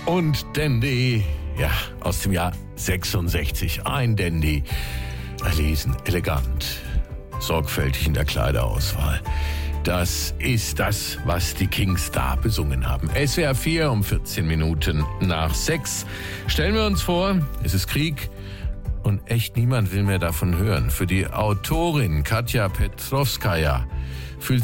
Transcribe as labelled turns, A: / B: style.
A: und Dandy, ja, aus dem Jahr 66. Ein Dandy, erlesen, elegant, sorgfältig in der Kleiderauswahl. Das ist das, was die Kings da besungen haben. SWR 4 um 14 Minuten nach 6. Stellen wir uns vor, es ist Krieg und echt niemand will mehr davon hören. Für die Autorin Katja Petrovskaja fühlt